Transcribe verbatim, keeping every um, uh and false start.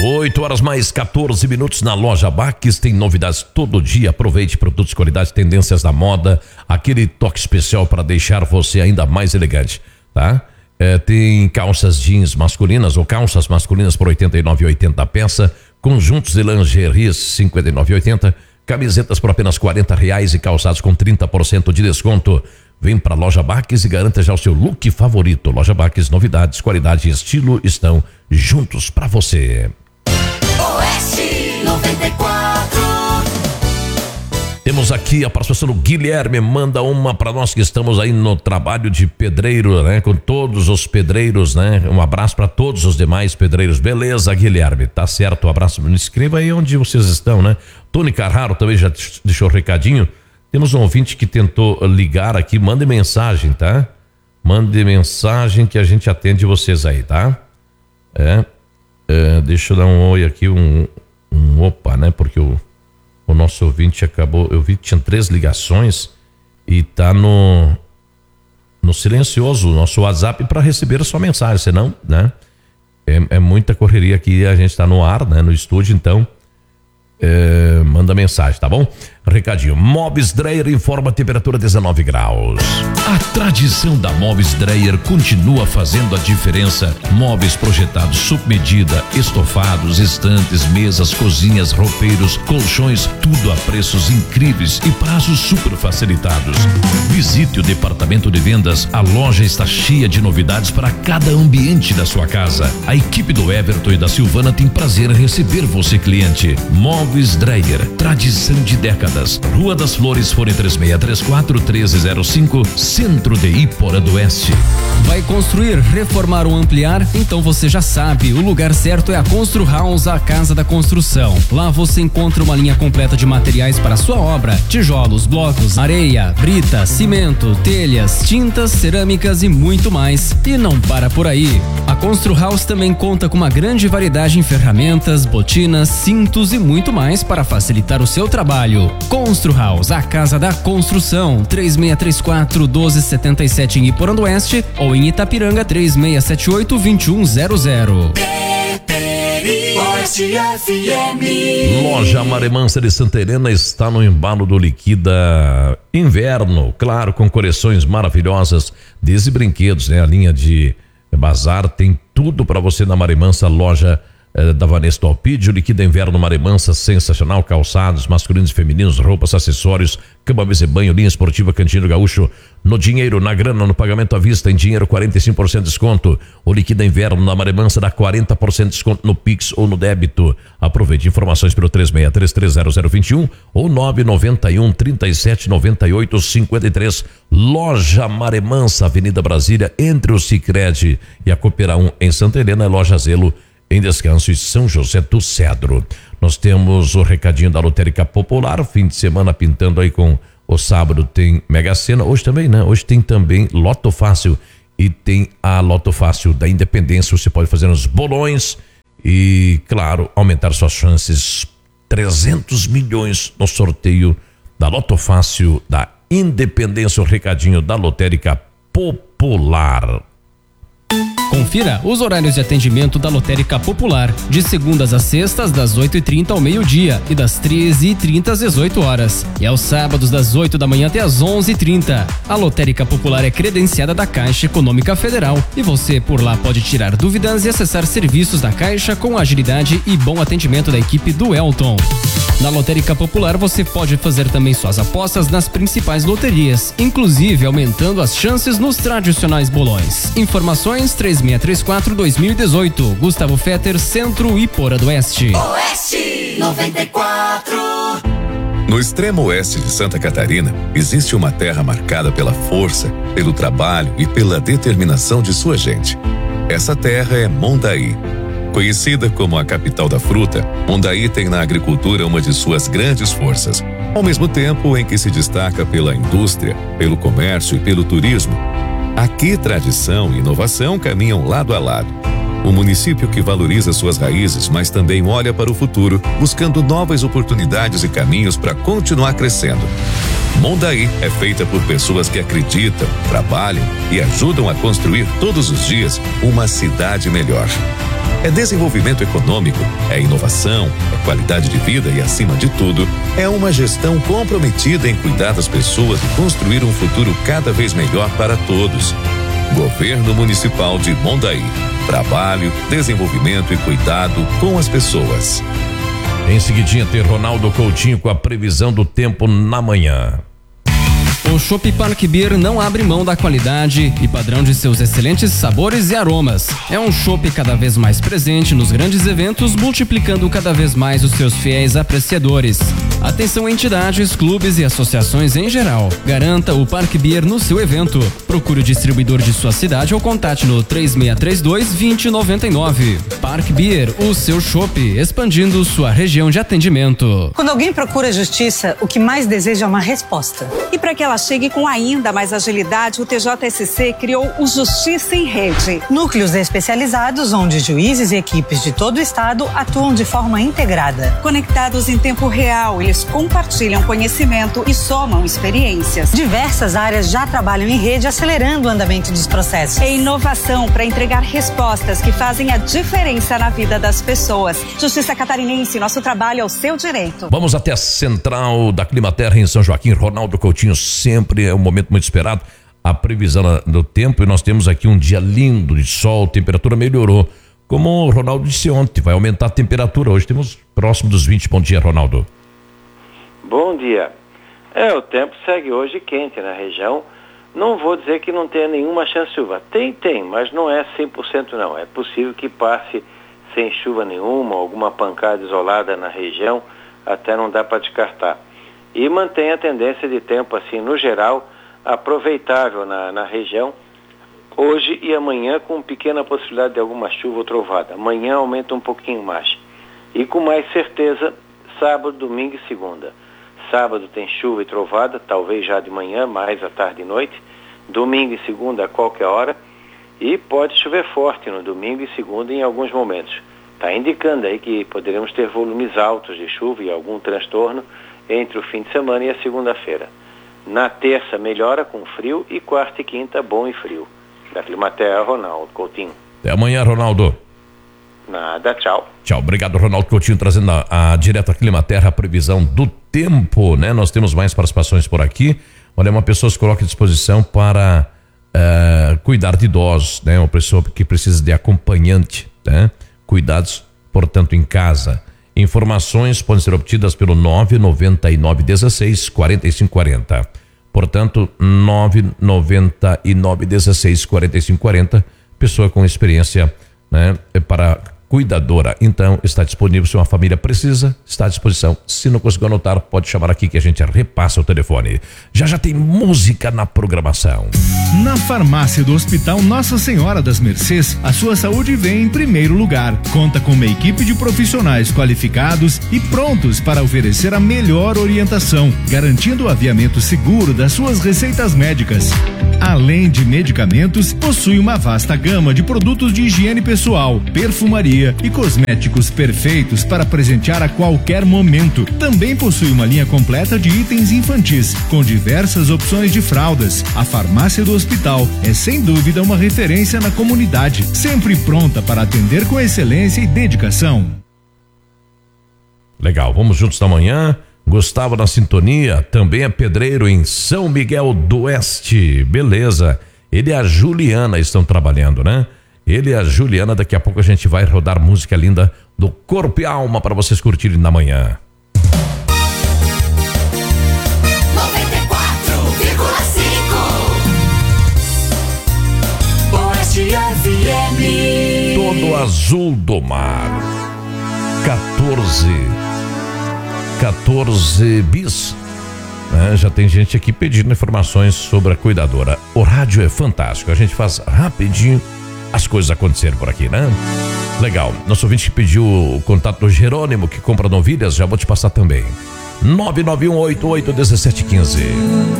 oito horas mais quatorze minutos na loja Baques, tem novidades todo dia. Aproveite produtos de qualidade, tendências da moda, aquele toque especial para deixar você ainda mais elegante, tá? É, tem calças jeans masculinas ou calças masculinas por oitenta e nove reais e oitenta centavos a peça, conjuntos de lingerie cinquenta e nove reais e oitenta centavos, camisetas por apenas quarenta reais e calçados com trinta por cento de desconto. Vem pra loja Baques e garanta já o seu look favorito. Loja Baques, novidades, qualidade e estilo estão juntos pra você. Oeste noventa e quatro. Temos aqui a participação do Guilherme, manda uma para nós que estamos aí no trabalho de pedreiro, né? Com todos os pedreiros, né? Um abraço para todos os demais pedreiros. Beleza, Guilherme, tá certo, um abraço. Me escreva aí onde vocês estão, né? Tony Carraro também já deixou o recadinho. Temos um ouvinte que tentou ligar aqui, mande mensagem, tá? Mande mensagem que a gente atende vocês aí, tá? É, é deixa eu dar um oi aqui, um, um opa, né? Porque o, o nosso ouvinte acabou, eu vi que tinha três ligações e tá no, no silencioso o nosso WhatsApp para receber a sua mensagem, senão, né? É, é muita correria aqui, a gente tá no ar, né? No estúdio, então... É, manda mensagem, tá bom? Recadinho, Móveis Dreyer informa a temperatura dezenove graus. A tradição da Móveis Dreyer continua fazendo a diferença. Móveis projetados sob medida, estofados, estantes, mesas, cozinhas, roupeiros, colchões, tudo a preços incríveis e prazos super facilitados. Visite o departamento de vendas, a loja está cheia de novidades para cada ambiente da sua casa. A equipe do Everton e da Silvana tem prazer em receber você, cliente. Móveis Dreyer, tradição de décadas. Rua das Flores, fone três seis três quatro, um três zero cinco, Centro de Iporã do Oeste. Vai construir, reformar ou ampliar? Então você já sabe, o lugar certo é a Constru House, a casa da construção. Lá você encontra uma linha completa de materiais para a sua obra: tijolos, blocos, areia, brita, cimento, telhas, tintas, cerâmicas e muito mais. E não para por aí. A Constru House também conta com uma grande variedade em ferramentas, botinas, cintos e muito mais para facilitar o seu trabalho. Constru House, a casa da construção, três seis três quatro, um dois sete sete em Iporã do Oeste ou em Itapiranga, três seis sete oito, dois um zero zero. Loja Maremansa de Santa Helena está no embalo do Liquida Inverno, claro, com coleções maravilhosas, desde brinquedos, né? A linha de bazar tem tudo para você na Maremansa, loja É, da Vanessa Alpídio, Liquida Inverno Maremansa, sensacional, calçados masculinos e femininos, roupas, acessórios, cama, mesa e banho, linha esportiva, Cantinho do Gaúcho, no dinheiro, na grana, no pagamento à vista, em dinheiro, quarenta e cinco por cento de desconto. O Liquida Inverno na Maremansa dá quarenta por cento de desconto no Pix ou no débito. Aproveite informações pelo três seis três três zero zero dois um ou nove nove um, trinta e sete, noventa e oito, cinquenta e três. Loja Maremansa, Avenida Brasília, entre o Sicredi e a Coopera um em Santa Helena, Loja Zelo em Descanso e São José do Cedro. Nós temos o recadinho da Lotérica Popular, fim de semana pintando aí com o sábado tem Mega Sena, hoje também, né? Hoje tem também Loto Fácil e tem a Loto Fácil da Independência, você pode fazer uns bolões e, claro, aumentar suas chances. trezentos milhões no sorteio da Loto Fácil da Independência, o recadinho da Lotérica Popular. Confira os horários de atendimento da Lotérica Popular, de segundas a sextas, das oito e trinta ao meio-dia e das treze e trinta às dezoito horas. E aos sábados, das oito da manhã até às onze e trinta. A Lotérica Popular é credenciada da Caixa Econômica Federal e você por lá pode tirar dúvidas e acessar serviços da Caixa com agilidade e bom atendimento da equipe do Elton. Na Lotérica Popular você pode fazer também suas apostas nas principais loterias, inclusive aumentando as chances nos tradicionais bolões. Informações três seis três quatro, dois mil e dezoito. Gustavo Fetter, Centro Iporã do Oeste. Oeste noventa e quatro. No extremo oeste de Santa Catarina, existe uma terra marcada pela força, pelo trabalho e pela determinação de sua gente. Essa terra é Mondaí. Conhecida como a capital da fruta, Mondaí tem na agricultura uma de suas grandes forças, ao mesmo tempo em que se destaca pela indústria, pelo comércio e pelo turismo. Aqui, tradição e inovação caminham lado a lado. Um município que valoriza suas raízes, mas também olha para o futuro, buscando novas oportunidades e caminhos para continuar crescendo. Mondaí é feita por pessoas que acreditam, trabalham e ajudam a construir todos os dias uma cidade melhor. É desenvolvimento econômico, é inovação, é qualidade de vida e, acima de tudo, é uma gestão comprometida em cuidar das pessoas e construir um futuro cada vez melhor para todos. Governo Municipal de Mondaí. Trabalho, desenvolvimento e cuidado com as pessoas. Em seguidinha tem Ronaldo Coutinho com a previsão do tempo na manhã. O Chopp Park Beer não abre mão da qualidade e padrão de seus excelentes sabores e aromas. É um chopp cada vez mais presente nos grandes eventos, multiplicando cada vez mais os seus fiéis apreciadores. Atenção entidades, clubes e associações em geral. Garanta o Park Beer no seu evento. Procure o distribuidor de sua cidade ou contate no três seis três dois, dois zero nove nove. Park Beer, o seu chopp, expandindo sua região de atendimento. Quando alguém procura justiça, o que mais deseja é uma resposta. E para que ela chegue com ainda mais agilidade, o T J S C criou o Justiça em Rede. Núcleos especializados onde juízes e equipes de todo o estado atuam de forma integrada. Conectados em tempo real, eles compartilham conhecimento e somam experiências. Diversas áreas já trabalham em rede, acelerando o andamento dos processos. É inovação para entregar respostas que fazem a diferença na vida das pessoas. Justiça Catarinense, nosso trabalho é o seu direito. Vamos até a central da Climaterra em São Joaquim. Ronaldo Coutinho, sempre é um momento muito esperado. A previsão do tempo, e nós temos aqui um dia lindo de sol, temperatura melhorou. Como o Ronaldo disse ontem, vai aumentar a temperatura. Hoje temos próximo dos vinte. Bom dia, Ronaldo. Bom dia. É, o tempo segue hoje quente na região. Não vou dizer que não tenha nenhuma chance de chuva. Tem, tem, mas não é cem por cento não. É possível que passe sem chuva nenhuma, alguma pancada isolada na região, até não dá para descartar. E mantém a tendência de tempo, assim, no geral, aproveitável na, na região, hoje e amanhã, com pequena possibilidade de alguma chuva ou trovada. Amanhã aumenta um pouquinho mais. E com mais certeza, sábado, domingo e segunda. Sábado tem chuva e trovada, talvez já de manhã, mais à tarde e noite. Domingo e segunda a qualquer hora. E pode chover forte no domingo e segunda em alguns momentos. Está indicando aí que poderemos ter volumes altos de chuva e algum transtorno entre o fim de semana e a segunda-feira. Na terça melhora com frio e quarta e quinta bom e frio. Da Climaterra, Ronaldo Coutinho. Até amanhã, Ronaldo. Nada, tchau. Tchau, obrigado, Ronaldo Coutinho, trazendo a, a direto a Climaterra a previsão do tempo, né? Nós temos mais participações por aqui. Olha, uma pessoa se coloca à disposição para uh, cuidar de idosos, né? Uma pessoa que precisa de acompanhante, né? Cuidados, portanto, em casa. Informações podem ser obtidas pelo nove nove nove um seis quatro cinco quatro zero. Portanto, nove nove nove um seis quatro cinco quatro zero, pessoa com experiência, né, para cuidadora. Então, está disponível, se uma família precisa, está à disposição. Se não conseguiu anotar, pode chamar aqui que a gente repassa o telefone. Já já tem música na programação. Na farmácia do Hospital Nossa Senhora das Mercês, a sua saúde vem em primeiro lugar. Conta com uma equipe de profissionais qualificados e prontos para oferecer a melhor orientação, garantindo o aviamento seguro das suas receitas médicas. Além de medicamentos, possui uma vasta gama de produtos de higiene pessoal, perfumaria e cosméticos perfeitos para presentear a qualquer momento. Também possui uma linha completa de itens infantis, com diversas opções de fraldas. A farmácia do hospital é sem dúvida uma referência na comunidade, sempre pronta para atender com excelência e dedicação. Legal, vamos juntos da manhã. Gustavo na sintonia, também é pedreiro em São Miguel do Oeste. Beleza. Ele e a Juliana estão trabalhando, né? Ele e a Juliana, daqui a pouco a gente vai rodar música linda do Corpo e Alma para vocês curtirem na manhã. noventa e quatro vírgula cinco Oeste F M. Todo azul do mar. quatorze. quatorze bis. É, já tem gente aqui pedindo informações sobre a cuidadora. O rádio é fantástico, a gente faz rapidinho as coisas acontecerem por aqui, né? Legal, nosso ouvinte que pediu o contato do Jerônimo, que compra novilhas, já vou te passar também. nove nove um oito oito um sete um cinco.